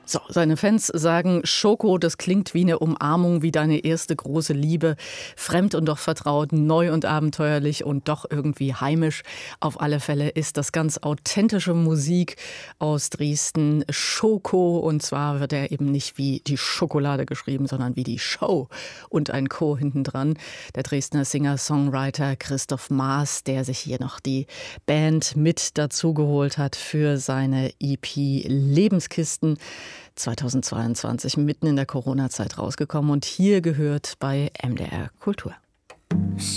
So, seine Fans sagen, Schoko, das klingt wie eine Umarmung, wie deine erste große Liebe. Fremd und doch vertraut, neu und abenteuerlich und doch irgendwie heimisch. Auf alle Fälle ist das ganz authentische Musik aus Dresden. Schoko, und zwar wird er eben nicht wie die Schokolade geschrieben, sondern wie die Show und ein Co. hintendran. Der Dresdner Singer-Songwriter Christoph Maas, der sich hier noch die Band mit dazugeholt hat für seine EP Lebenskisten. 2022 mitten in der Corona-Zeit rausgekommen und hier gehört bei MDR Kultur.